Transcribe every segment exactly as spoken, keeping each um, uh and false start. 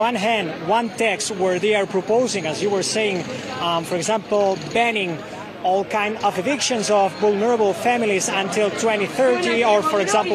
On one hand, one text where they are proposing, as you were saying, um, for example, banning all kind of evictions of vulnerable families until twenty thirty, or for example,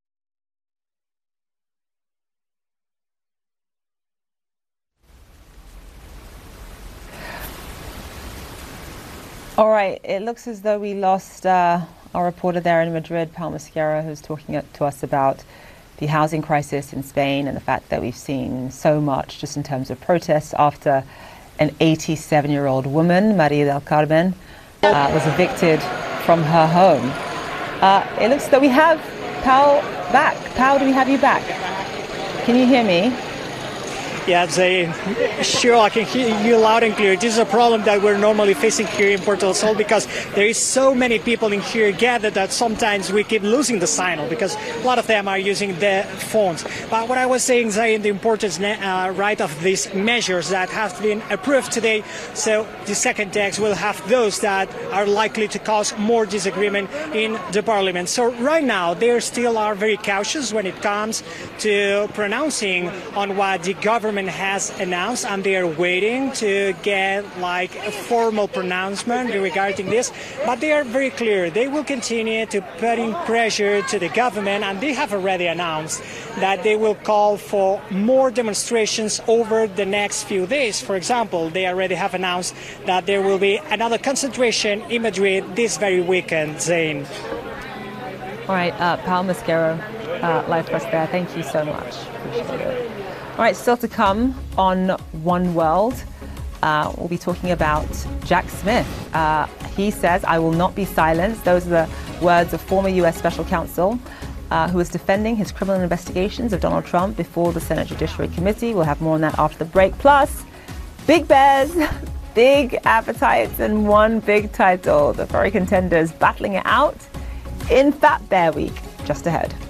all right, it looks as though we lost uh, our reporter there in Madrid, Pau Mosquera, who's talking to us about the housing crisis in Spain and the fact that we've seen so much just in terms of protests after an eighty-seven-year-old woman, Maria del Carmen, uh, was evicted from her home. Uh, it looks that we have Pau back. Pau, do we have you back? Can you hear me? Yeah, Zain, sure, I can hear you loud and clear. This is a problem that we're normally facing here in Puerto del Sol because there is so many people in here gathered that sometimes we keep losing the signal because a lot of them are using their phones. But what I was saying, Zain, the importance uh, right of these measures that have been approved today. So the second text will have those that are likely to cause more disagreement in the parliament. So right now, they still are very cautious when it comes to pronouncing on what the government has announced, and they are waiting to get like a formal pronouncement regarding this. But they are very clear. They will continue to put in pressure to the government, and they have already announced that they will call for more demonstrations over the next few days. For example, they already have announced that there will be another concentration in Madrid this very weekend, Zain. All right, uh, Pau Mosquera, uh, live for us there. Thank you so much. Appreciate it. All right, still to come on One World, uh, we'll be talking about Jack Smith. Uh, he says, "I will not be silenced." Those are the words of former U S Special Counsel uh, who is defending his criminal investigations of Donald Trump before the Senate Judiciary Committee. We'll have more on that after the break. Plus, big bears, big appetites, and one big title. The furry contenders battling it out in Fat Bear Week just ahead.